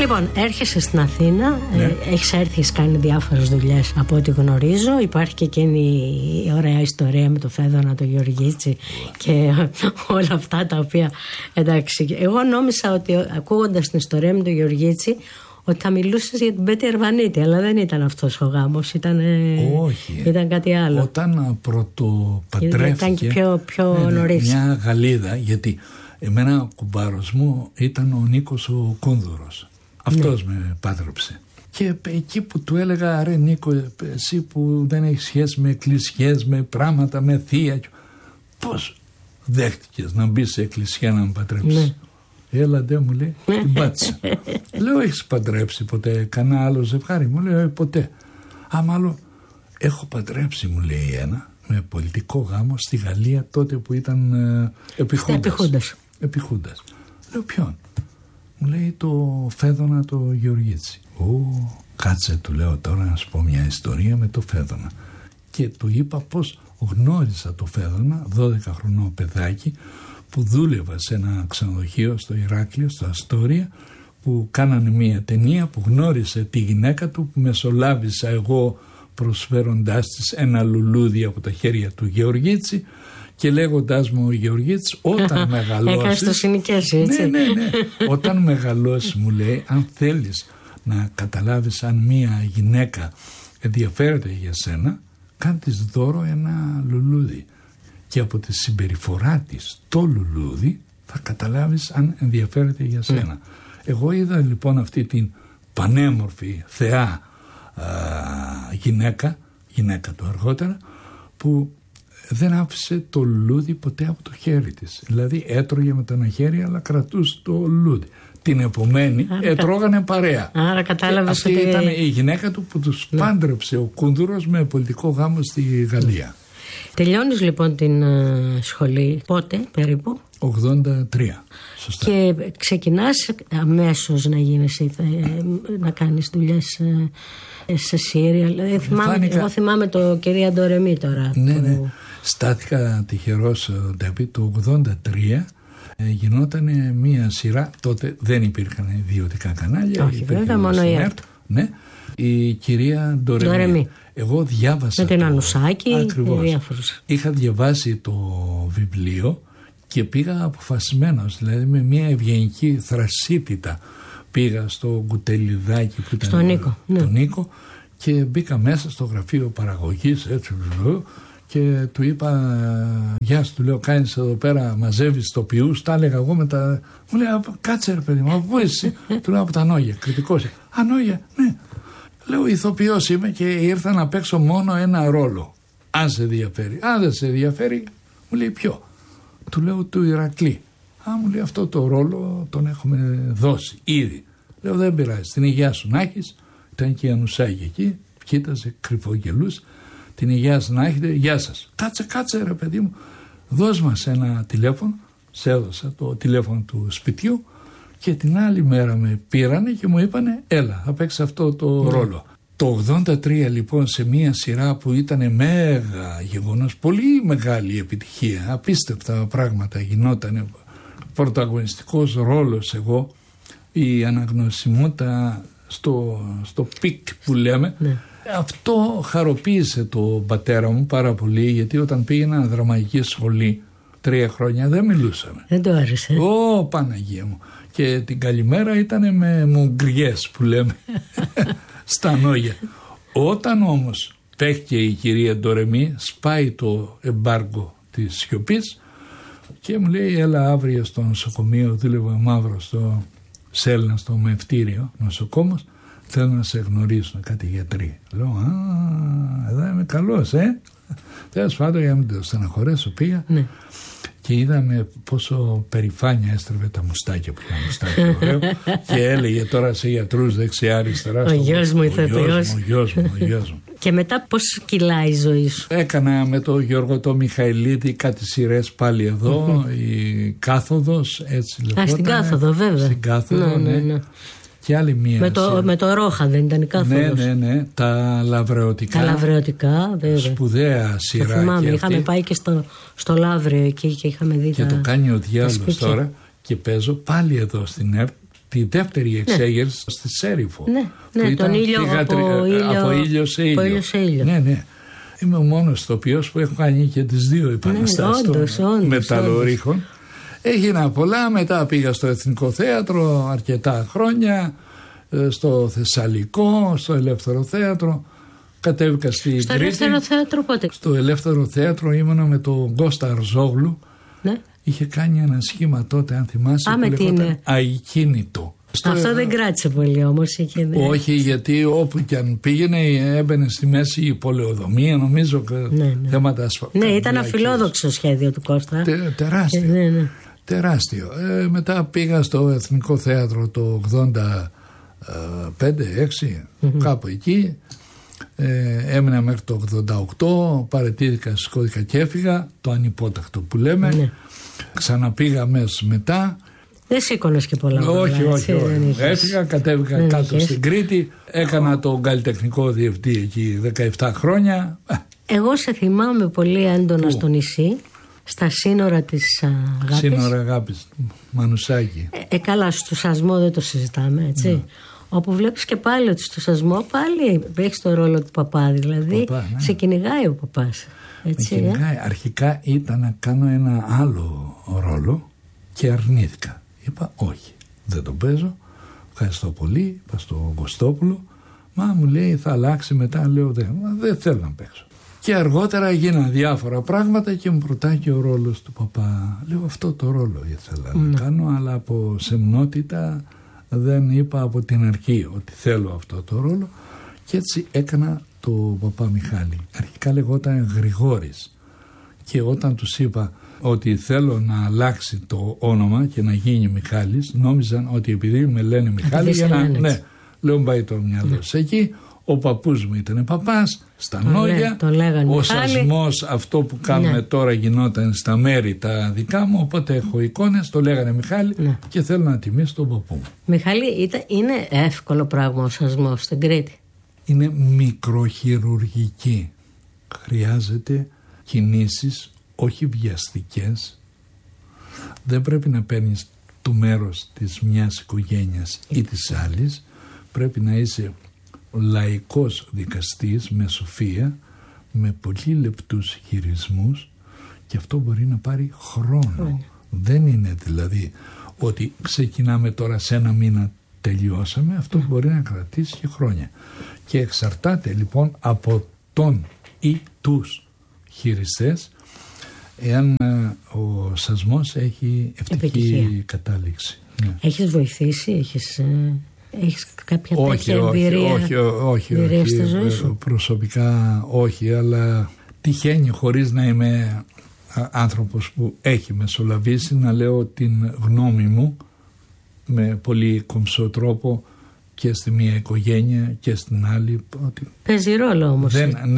Λοιπόν, έρχεσαι στην Αθήνα, έχεις έρθει, έχεις κάνει διάφορες δουλειές από ό,τι γνωρίζω. Υπάρχει και εκείνη η ωραία ιστορία με το Φέδωνα, το Γεωργίτσι και όλα αυτά τα οποία, εντάξει, εγώ νόμιζα ότι ακούγοντας την ιστορία με το Γεωργίτσι ότι θα μιλούσες για την Πέτη Αρβανίτη, αλλά δεν ήταν αυτός ο γάμος, όχι, ήταν κάτι άλλο. Όταν πρωτοπαντρεύτηκε, ήταν και πιο νωρίς. Μια Γαλλίδα, γιατί εμένα ο κουμπάρος μου ήταν ο Νίκος ο Κούνδουρος. Αυτός με πάτρεψε. Και εκεί που του έλεγα, ρε Νίκο, εσύ που δεν έχεις σχέση με εκκλησιές, με πράγματα, με θεία, πώς δέχτηκες να μπεις σε εκκλησιά να με παντρέψεις? Έλατε, μου λέει, την πάτησα. Λέω, έχεις παντρέψει ποτέ κανένα άλλο ζευγάρι? Μου λέει, ποτέ. Μάλλον έχω παντρέψει, μου λέει, ένα με πολιτικό γάμο στη Γαλλία τότε που ήταν επιχούντας. Λέω, ποιον? Μου λέει, το Φέδωνα το Γεωργίτσι. Κάτσε, του λέω τώρα να σου πω μια ιστορία με το Φέδωνα. Και του είπα πως γνώρισα το Φέδωνα, 12χρονό παιδάκι, που δούλευα σε ένα ξενοδοχείο στο Ηράκλειο, στο Αστόρια, που κάνανε μια ταινία που γνώρισε τη γυναίκα του, που μεσολάβησα εγώ προσφέροντάς της ένα λουλούδι από τα χέρια του Γεωργίτσι και λέγοντάς μου, ο Γεωργίτσι, όταν μεγαλώσεις... Έκανες το συνοικιάσιο, έτσι. Ναι. Όταν μεγαλώσεις, μου λέει, αν θέλεις να καταλάβεις αν μια γυναίκα ενδιαφέρεται για σένα, κάνε της δώρο ένα λουλούδι. Και από τη συμπεριφορά της το λουλούδι θα καταλάβεις αν ενδιαφέρεται για σένα. Εγώ είδα λοιπόν αυτή την πανέμορφη θεά γυναίκα του αργότερα, που δεν άφησε το λουλούδι ποτέ από το χέρι της. Δηλαδή έτρωγε με τα ένα χέρι, αλλά κρατούσε το λουλούδι. Την επομένη τρώγανε παρέα. Άρα κατάλαβες αυτή ότι ήταν η γυναίκα του που τους πάντρεψε ο Κούνδουρος με πολιτικό γάμο στη Γαλλία. Τελειώνεις λοιπόν την σχολή πότε περίπου? 83. Σωστά. Και ξεκινάς αμέσως να κάνεις δουλειές σε σύριαλ. Εγώ θυμάμαι το κυρία Ντορεμή τώρα. Ναι. Στάθηκα τυχερός, Ντέπη, το 83. Γινόταν μία σειρά, τότε δεν υπήρχαν ιδιωτικά κανάλια. Όχι, βέβαια, μόνο η ΕΡΤ. Ναι, η κυρία Ντορεμή. Εγώ διάβασα. Με την Ανουσάκη. Ακριβώς. Είχα διαβάσει το βιβλίο και πήγα αποφασισμένος, δηλαδή με μια ευγενική θρασίτητα πήγα στο κουτελιδάκι που ήταν τον Νίκο και μπήκα μέσα στο γραφείο παραγωγής, έτσι, και του είπα, γεια σου, του λέω, κάνεις εδώ πέρα, μαζεύεις τοπιούς? Τα έλεγα εγώ μετά. Μου λέει, κάτσε ρε παιδί μου, από πού είσαι? Του λέω, από τα Νόγια, κριτικός. Νόγια, ναι. Λέω, ηθοποιός είμαι και ήρθα να παίξω μόνο ένα ρόλο. Αν σε ενδιαφέρει. Αν δεν σε ενδιαφέρει, μου λέει, ποιο? Του λέω, του Ηρακλή. Μου λέει, αυτό το ρόλο τον έχουμε δώσει ήδη. Λέω, δεν πειράζει, την υγεία σου να έχεις. Ήταν και η Ανουσάκη εκεί, κοίταζε, κρυφογελούσε. Την υγεία σας να έχετε, γεια σας. Κάτσε ρε παιδί μου, δώσ' μας ένα τηλέφωνο. Σε έδωσα το τηλέφωνο του σπιτιού και την άλλη μέρα με πήρανε και μου είπανε, έλα, θα παίξεις αυτό το ρόλο. Το 83 λοιπόν, σε μια σειρά που ήταν μέγα γεγονός, πολύ μεγάλη επιτυχία, απίστευτα πράγματα γινότανε, πρωταγωνιστικός ρόλος εγώ, η αναγνωσιμότητα στο πικ που λέμε. Αυτό χαροποίησε τον πατέρα μου πάρα πολύ, γιατί όταν πήγαινα δραματική σχολή 3 χρόνια δεν μιλούσαμε. Δεν το άρεσε. Παναγία μου. Και την καλημέρα ήταν με μουγκριές που λέμε στα Νόγια. Όταν όμως παίχτηκε η κυρία Ντορεμή, σπάει το εμπάργκο της σιωπής και μου λέει, έλα αύριο στο νοσοκομείο, δούλευα μαύρο στο Σέλνα, στο μευτήριο νοσοκόμος, θέλω να σε γνωρίσουν κάτι γιατροί. Λέω, εδώ είμαι καλός, Τέλος πάντων, για να μην το στεναχωρέσω, πήγα και είδαμε πόσο περηφάνεια έστρεβε τα μουστάκια που είχε μουστάκια ωραίο και έλεγε τώρα σε γιατρούς δεξιά αριστερά. Ο γιος μου, ηθοποιός. Ο γιος μου. Και μετά πώς κυλάει η ζωή σου? Έκανα με τον Γιώργο το Μιχαηλίδη κάτι σειρές πάλι εδώ, η Κάθοδος, έτσι λεγόταν. Στην Κάθοδο, βέβαια. Στην Κάθοδο, ναι. Και άλλη μία. Με το Ρόχα δεν ήταν η Κάθοδος? Ναι. Τα Λαβρεωτικά. Τα Λαβρεωτικά, βέβαια. Σπουδαία σειρά. Θυμάμαι, είχαμε πάει και στο Λαύριο εκεί και είχαμε δει. Και το κάνει ο διάλογος τώρα και παίζω πάλι εδώ στην ΕΡΤ τη δεύτερη εξέγερση στη Σέριφο. Ναι, τον ήλιο από ήλιο σε ήλιο. Ναι. Είμαι ο μόνος ηθοποιός που έχω κάνει και τις δύο επαναστάσεις των μεταλλορίχων. Έγινα πολλά, μετά πήγα στο Εθνικό Θέατρο αρκετά χρόνια, στο Θεσσαλικό, στο Ελεύθερο Θέατρο. Κατέβηκα στην Κρήτη. Στο Ελεύθερο Θέατρο πότε? Στο Ελεύθερο Θέατρο ήμουνα με τον Κώστα Αρζόγλου. Ναι. Είχε κάνει ένα σχήμα τότε, αν θυμάσαι, που λεγόταν Αικίνητο. Αυτό δεν κράτησε πολύ όμως. Όχι, γιατί όπου και αν πήγαινε έμπαινε στη μέση η πολεοδομία, νομίζω, θέματα ασφαλείας. Ναι, ήταν αφιλόδοξο σχέδιο του Κώστα. Τεράστιο. Ναι. Τεράστιο. Μετά πήγα στο Εθνικό Θέατρο το 85-86, κάπου εκεί. Έμεινα μέχρι το 88, παραιτήθηκα στη Σκώδικα και έφυγα, το ανυπότακτο που λέμε. Ναι. Ξαναπήγα αμέσως μετά. Δεν σήκωνες και πολλά. Όχι. Έφυγα, κατέβηκα κάτω στην Κρήτη, έκανα τον καλλιτεχνικό διευθυντή εκεί 17 χρόνια. Εγώ σε θυμάμαι πολύ έντονα στο νησί, στα σύνορα της Αγάπης. Σύνορα Αγάπης, Μανουσάκη. Καλά, στο Σασμό δεν το συζητάμε, έτσι. Ναι. Όπου βλέπεις και πάλι ότι στο Σασμό πάλι έχεις το ρόλο του παπά, δηλαδή σε κυνηγάει ο παπάς. Έτσι, κυνηγάει. Αρχικά ήταν να κάνω ένα άλλο ρόλο και αρνήθηκα. Είπα όχι, δεν τον παίζω, ευχαριστώ πολύ, είπα στο Κωστόπουλο. Μα μου λέει θα αλλάξει μετά, λέω δεν θέλω να παίξω. Και αργότερα έγιναν διάφορα πράγματα και μου προτάει και ο ρόλος του παπά. Λέω αυτό το ρόλο ήθελα να κάνω, αλλά από σεμνότητα δεν είπα από την αρχή ότι θέλω αυτό το ρόλο, και έτσι έκανα το παπά Μιχάλη. Αρχικά λεγόταν Γρηγόρης, και όταν τους είπα ότι θέλω να αλλάξει το όνομα και να γίνει Μιχάλης, νόμιζαν ότι επειδή με λένε Μιχάλη, λέω πάει το μυαλό εκεί. Ο παππούς μου ήταν παπάς στα Νόγια, ο Σασμός, αυτό που κάνουμε τώρα, γινόταν στα μέρη τα δικά μου, οπότε έχω εικόνες, το λέγανε Μιχάλη και θέλω να τιμήσω τον παππού μου. Μιχάλη, είναι εύκολο πράγμα ο Σασμός στην Κρήτη? Είναι μικροχειρουργική, χρειάζεται κινήσεις όχι βιαστικές, δεν πρέπει να παίρνεις το μέρος της μιας οικογένειας ή της άλλης, πρέπει να είσαι λαϊκός δικαστής με σοφία, με πολύ λεπτούς χειρισμούς, και αυτό μπορεί να πάρει χρόνο. Δεν είναι δηλαδή ότι ξεκινάμε τώρα σε ένα μήνα τελειώσαμε, αυτό μπορεί να κρατήσει και χρόνια, και εξαρτάται λοιπόν από τον ή τους χειριστές εάν ο Σασμός έχει ευτυχή κατάληξη. Έχεις βοηθήσει, έχεις κάποια τέτοια εμπειρία? Όχι, στη ζωή σου? Προσωπικά όχι, αλλά τυχαίνει, χωρίς να είμαι άνθρωπος που έχει μεσολαβήσει, να λέω την γνώμη μου με πολύ κομψό τρόπο και στη μία οικογένεια και στην άλλη. Ότι παίζει ρόλο όμως.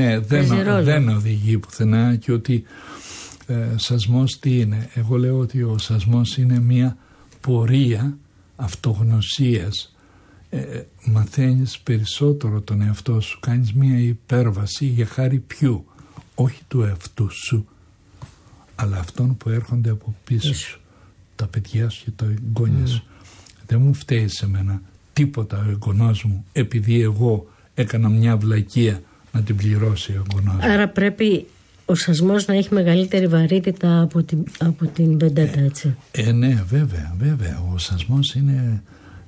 Δεν οδηγεί πουθενά, και ότι Σασμός τι είναι? Εγώ λέω ότι ο Σασμός είναι μία πορεία αυτογνωσίας. Μαθαίνεις περισσότερο τον εαυτό σου, κάνεις μία υπέρβαση για χάρη ποιου? Όχι του εαυτού σου, αλλά αυτών που έρχονται από πίσω σου, τα παιδιά σου και τα εγγόνια σου. Δεν μου φταίει σε μένα τίποτα ο εγγονός μου, επειδή εγώ έκανα μια βλακεία να την πληρώσει ο εγγονός μου. Άρα πρέπει ο Σασμός να έχει μεγαλύτερη βαρύτητα από την βεντέτα, έτσι. Ναι, βέβαια. Ο Σασμός είναι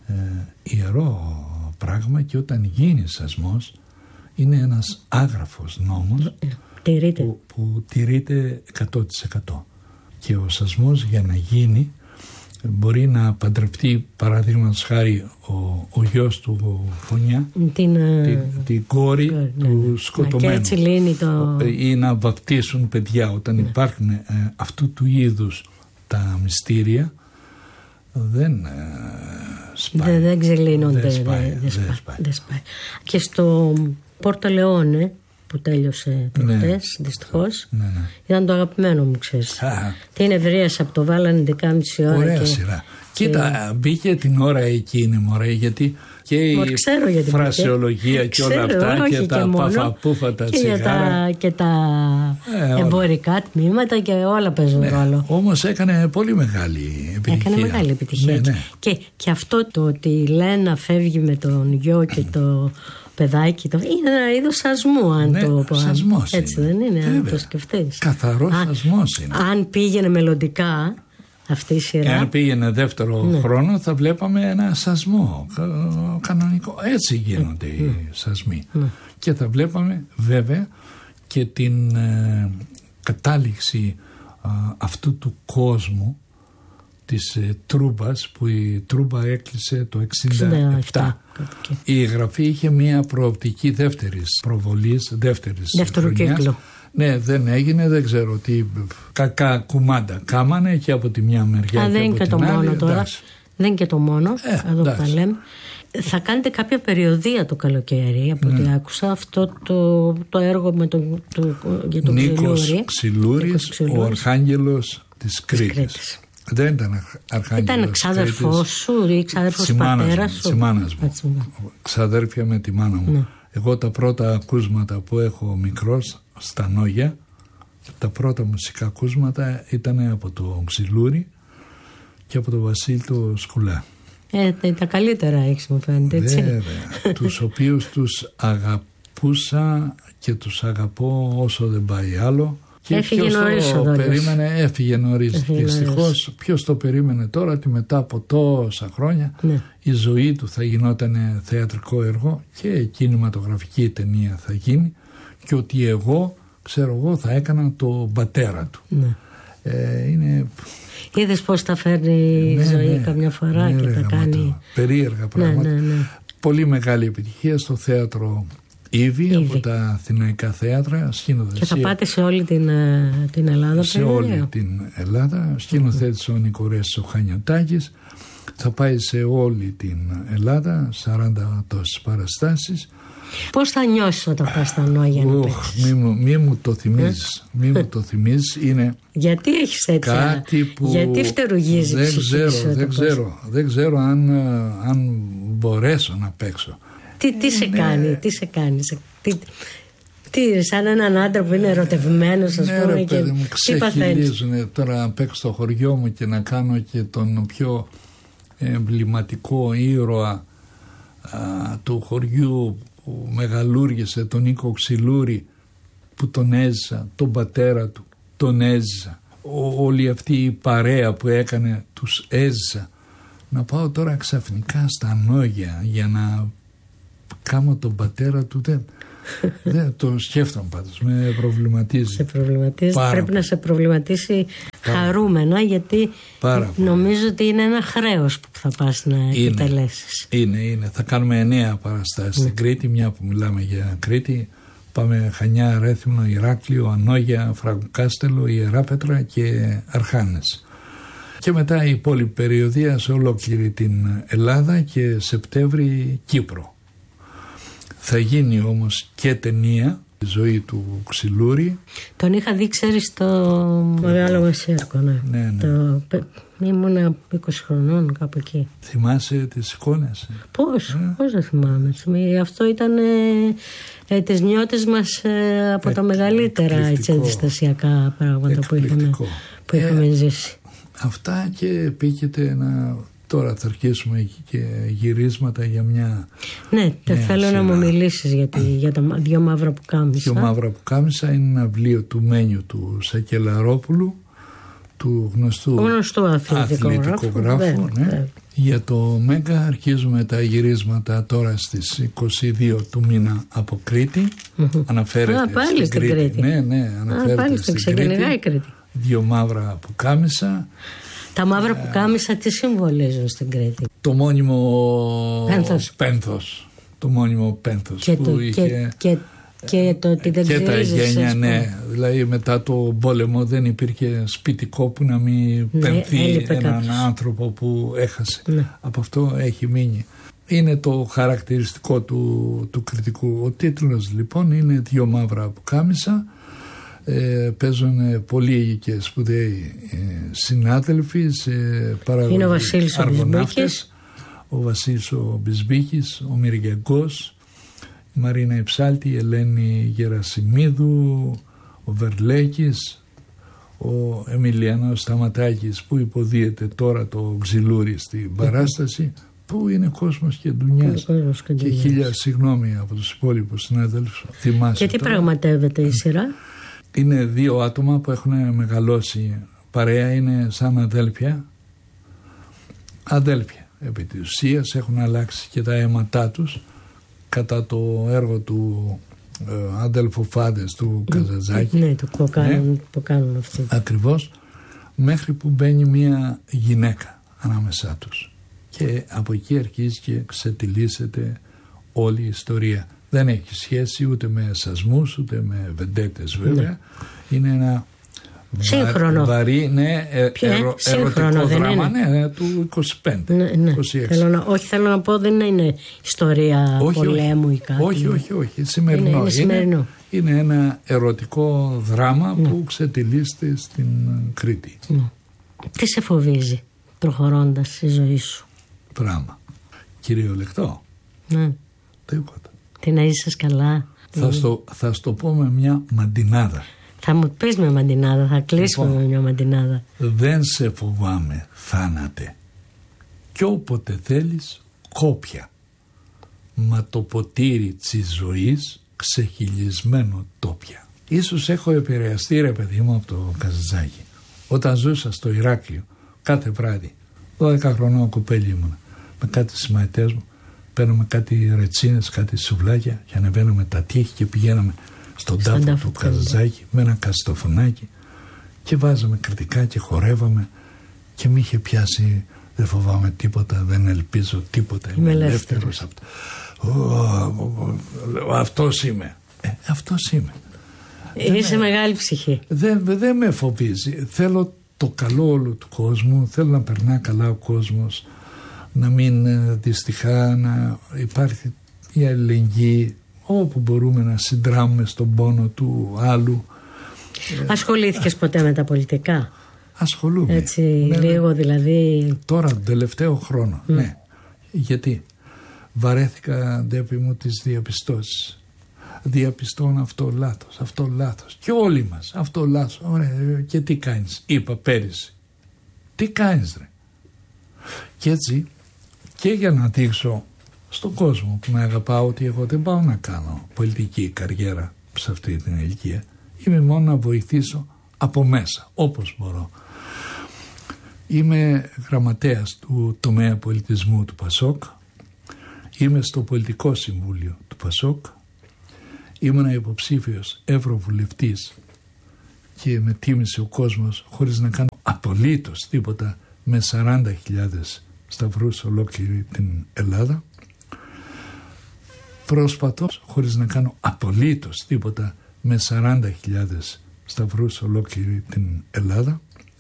ιερό πράγμα, και όταν γίνει Σασμός είναι ένας άγραφος νόμος που τηρείται 100%. Και ο Σασμός για να γίνει μπορεί να παντρευτεί, παραδείγματος χάρη, ο γιος του Φωνιά την κόρη του σκοτωμένου, ή να βαπτίσουν παιδιά. Όταν υπάρχουν αυτού του είδους τα μυστήρια, δεν σπάει. Δεν ξελύνονται. Δεν σπάει. Και στο Πόρτο Λεόνε που τέλειωσε προχτές, δυστυχώς. Ναι. Ήταν το αγαπημένο μου, ξέρεις. Την ευρίασα από το βάλανε 11.30 ώρα. Ωραία σειρά. Κοίτα, μπήκε την ώρα εκείνη, μωρέ, γιατί και η φρασεολογία και όλα αυτά και τα παφαπούφα, τα τσιγάρα. Και τα εμπορικά τμήματα και όλα παίζουν ρόλο. Όμως έκανε πολύ μεγάλη επιτυχία. Έκανε μεγάλη επιτυχία. Ναι. Και αυτό το ότι η Λένα φεύγει με τον γιο και το παιδάκι, είναι ένα είδος σασμού, αν το πω. Σασμός έτσι είναι. Δεν είναι, αν το σκεφτείς. Καθαρός σασμός είναι. Αν πήγαινε μελλοντικά αυτή η σειρά. Εάν πήγαινε δεύτερο χρόνο θα βλέπαμε ένα σασμό κανονικό. Έτσι γίνονται οι σασμοί. Και θα βλέπαμε βέβαια και την κατάληξη αυτού του κόσμου της Τρούμπας, που η Τρούμπα έκλεισε το 1967. Η Γραφή είχε μια προοπτική δεύτερης προβολής, δεύτερου κύκλου. Ναι, δεν έγινε, δεν ξέρω τι κακά κουμάντα κάμανε και από τη μια μεριά και από την άλλη. Δεν είναι και το μόνο, εδώ που τα λέμε. Θα κάνετε κάποια περιοδία το καλοκαίρι, από ό,τι άκουσα, αυτό το έργο με για τον Νίκος Ξυλούρης, ο Αρχάγγελος της Κρήτης. Δεν ήταν Αρχάγγελος. Ήταν ξάδερφός σου ή ξάδερφος πατέρας σου? Της μάνας μου. Ξαδέρφια με τη μάνα μου. Ναι. Εγώ τα πρώτα ακούσματα που έχω μικρός στα Νόγια, τα πρώτα μουσικά ακούσματα ήταν από το Ξυλούρη και από τον Βασίλη του Σκουλά. Τα καλύτερα έχεις, μου φαίνεται, έτσι. Βέβαια, τους οποίους τους αγαπούσα και τους αγαπώ όσο δεν πάει άλλο. Και έφυγε νωρίς ο Δόλιος. Έφυγε νωρίς. Δυστυχώς, ποιος το περίμενε τώρα ότι μετά από τόσα χρόνια η ζωή του θα γινόταν θεατρικό έργο και κινηματογραφική ταινία θα γίνει, και ότι εγώ θα έκανα το πατέρα του. Είναι... Είδες πώς τα φέρνει η ζωή καμιά φορά και τα κάνει. Περίεργα πράγματα. Πολύ μεγάλη επιτυχία στο θέατρο Ήβη από τα αθηναϊκά θέατρα. Και θα πάτε σε όλη την Ελλάδα? Σε όλη την Ελλάδα. Σκηνοθέτησε ο Νικορέας ο Χανιωτάκης. Θα πάει σε όλη την Ελλάδα, 40 τόσες παραστάσεις. Πώς θα νιώσεις όταν πας στα Νόγια να παίξεις? Μη μου το θυμίζεις. Μη μου το θυμίζεις. Είναι γιατί έχεις έτσι κάτι που γιατί φτερουγίζει? Δεν ξέρω αν μπορέσω να παίξω. Τι σε κάνει? Τι, σαν έναν άντρα που είναι ερωτευμένος, ας πούμε, και μου ξεχυλίζουν τώρα να παίξω στο χωριό μου και να κάνω και τον πιο εμβληματικό ήρωα του χωριού που μεγαλούργησε, τον Νίκο Ξυλούρη, που τον έζησα, τον πατέρα του τον έζησα, όλη αυτή η παρέα που έκανε τους έζησα. Να πάω τώρα ξαφνικά στα Νόγια για να κάνω τον πατέρα του, δεν το σκέφτομαι πάντως, με προβληματίζει. Σε προβληματίζει, πρέπει να σε προβληματίσει χαρούμενα, γιατί νομίζω ότι είναι ένα χρέος που θα πας να επιτελέσεις. Είναι. Θα κάνουμε 9 παραστάσεις στην Κρήτη, μια που μιλάμε για Κρήτη. Πάμε Χανιά, Ρέθυμνο, Ηράκλειο, Ανόγια, Φραγκοκάστελο, Ιεράπετρα και Αρχάνες. Και μετά η υπόλοιπη περιοδία σε ολόκληρη την Ελλάδα και Σεπτέμβρη Κύπρο. Θα γίνει όμως και ταινία, η ζωή του Ξυλούρη. Τον είχα δει, ξέρεις, στο Μεγάλο Μεσαίρκο. Ναι. Ήμουνα 20 χρονών κάπου εκεί. Θυμάσαι τις εικόνες? Πώς δεν θυμάμαι. Αυτό ήταν τις νιώτες μας από τα μεγαλύτερα ενδυστασιακά πράγματα που είχαμε ζήσει. Αυτά και πήγεται να... Τώρα θα αρχίσουμε και γυρίσματα για μια... Ναι, θέλω να μου μιλήσεις για τα δυο μαύρα που κάμισα. Δυο μαύρα που κάμισα είναι ένα βιβλίο του Μένιου του Σακελαρόπουλου, του γνωστού αθλητικογράφου. Για το Μέγκα αρχίζουμε τα γυρίσματα τώρα στις 22 του μήνα από Κρήτη. Αναφέρεται πάλι στην Κρήτη. Ναι, αναφέρεται στην Κρήτη. Δυο μαύρα που κάμισα. Τα μαύρα που κάμισα τι συμβολίζουν στην Κρήτη? Το μόνιμο πένθος. Το μόνιμο πένθος που είχε Και το ότι δεν και ξέρεις, τα γένια, ναι. Δηλαδή μετά το πόλεμο δεν υπήρχε σπιτικό που να μην πενθεί έναν άνθρωπο που έχασε. Από αυτό έχει μείνει. Είναι το χαρακτηριστικό του κριτικού. Ο τίτλος λοιπόν είναι «Δυο μαύρα πουκάμισα». Παίζουν πολλοί και σπουδαίοι συνάδελφοι σε παραγωγή. Είναι ο Βασίλης Αργοναύτες, ο Βασίλης ο Μπισμπίκης, ο Μυριγκός, η Μαρίνα Υψάλτη, η Ελένη Γερασιμίδου, ο Βερλέκης, ο Εμιλιανός Σταματάκης που υποδίεται τώρα το Ξυλούρι στην παράσταση, που είναι κόσμος και ντουνιάς και χίλια συγγνώμη από τους υπόλοιπους συνάδελφους. Και τι πραγματεύεται η σειρά? Είναι δύο άτομα που έχουν μεγαλώσει παρέα, είναι σαν αδέλφια. Επί της ουσίας έχουν αλλάξει και τα αίματά τους κατά το έργο του αδέλφου Φάδες του Καζαντζάκη. Ναι, το κάνουν αυτοί. Ακριβώς, μέχρι που μπαίνει μια γυναίκα ανάμεσά τους. Και από εκεί αρχίζει και ξετυλίσσεται όλη η ιστορία. Δεν έχει σχέση ούτε με σασμούς ούτε με βεντέτες βέβαια. Είναι ένα σύγχρονο. Βαρύ, ναι, ερωτικό δράμα, ναι, του 25. Ναι. 26. Θέλω να πω, δεν είναι ιστορία πολέμου ή κάτι. Όχι. Σημερινό. Είναι ένα ερωτικό δράμα που ξετυλίσσεται στην Κρήτη. Τι σε φοβίζει προχωρώντας στη ζωή σου? Πράγμα. Κυριολεκτό. Τίποτα. Τι να είσαι καλά. Θα στο πω με μια μαντινάδα. Θα μου πεις με μαντινάδα, θα κλείσουμε με μια μαντινάδα. Δεν σε φοβάμαι, θάνατε. Κι όποτε θέλεις κόπια. Μα το ποτήρι της ζωής ξεχυλισμένο τόπια. Ίσως έχω επηρεαστεί, ρε παιδί μου, από το Καζαντζάκη. Όταν ζούσα στο Ηράκλειο, κάθε βράδυ, 12 χρονών κοπέλι ήμουνα, με κάτι συμμαθητές μου, παίρναμε κάτι ρετσίνες, κάτι σουβλάκια και ανεβαίναμε τα τείχη και πηγαίναμε στον τάφο του Καζαντζάκη με ένα καστοφωνάκι και βάζαμε κριτικά και χορεύαμε και μη είχε πιάσει «Δεν φοβάμαι τίποτα, δεν ελπίζω τίποτα, είμαι ελεύθερος». Αυτός είμαι. Αυτός είμαι. Είσαι μεγάλη ψυχή. Δεν με φοβίζει. Θέλω το καλό όλου του κόσμου, θέλω να περνά καλά ο κόσμος, να μην δυστυχά, να υπάρχει η αλληλεγγύη, όπου μπορούμε να συντράμουμε στον πόνο του άλλου. Ασχολήθηκες ποτέ με τα πολιτικά? Ασχολούμαι. Έτσι λίγο δηλαδή. Τώρα τον τελευταίο χρόνο, ναι. Γιατί βαρέθηκα, Ντέπη μου, τις διαπιστώσεις. Διαπιστώνω αυτό λάθος. Και όλοι μας αυτό λάθος. Ωραία, και τι κάνεις? Είπα πέρυσι. Τι κάνεις, ρε? Και έτσι, και για να δείξω στον κόσμο που με αγαπάω ότι εγώ δεν πάω να κάνω πολιτική καριέρα σε αυτή την ηλικία. Είμαι μόνο να βοηθήσω από μέσα, όπως μπορώ. Είμαι γραμματέας του τομέα πολιτισμού του ΠΑΣΟΚ. Είμαι στο πολιτικό συμβούλιο του ΠΑΣΟΚ. Ήμουν υποψήφιος ευρωβουλευτής και με τίμησε ο κόσμος χωρίς να κάνω απολύτως τίποτα, με 40.000 σταυρούς ολόκληρη την Ελλάδα. Προσπαθώ χωρίς να κάνω απολύτως τίποτα, με 40.000 σταυρούς ολόκληρη την Ελλάδα.